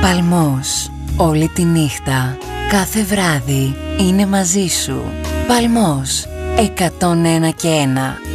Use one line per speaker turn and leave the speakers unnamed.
Παλμός. Όλη τη νύχτα, κάθε βράδυ είναι μαζί σου. Παλμός. 101 και 1.